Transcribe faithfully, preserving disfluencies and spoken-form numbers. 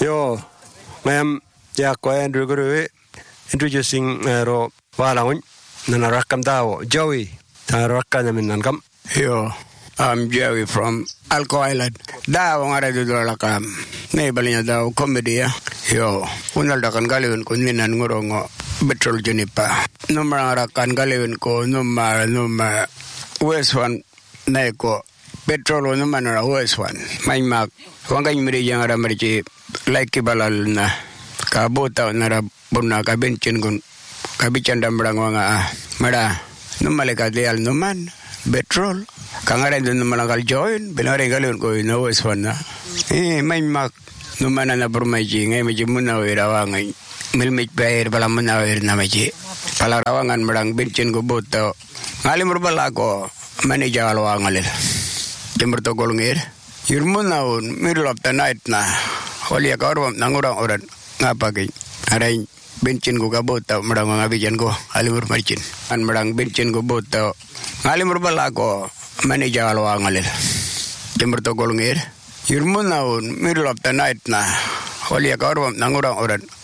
Yo, ma'am, Jaakko Andrew Guru introducing ro walangun nana rakam dawo Joey ta rakka namin nankam. Yo, I'm Joey from Alco Island. Daw nga rin doon lakam. Naibali niya daw comedy ya. Yo, unal dakan galiwin ko ninan ngurong betrol junipa. Numar rakan galiwin ko numar numar West One na ko petrol numar na West One. May mak wangay miri yang ara marici like balal na kabota na ra bunna ka bencin gun kabican dambrang wanga mara numalika dial numan petrol kangare dun numalakal join binare galun ko na West One na eh may mak numana na burmaji ngay maji muna wirawangay milmit bayar bala muna wir na maji palarawangan marang bencin ko boto ngalim rubala ko manager alwangalil timur to golngir yurmuna un middle of the night na holi ka orwam nangurang oran ngapagi aray bencin ko kabota marang ngabijan ko alimur marcin an marang bencin ko boto ngalim rubala ko manager alwangalil timur to golngir yurmuna un middle of the night na holi ka orwam nangurang oran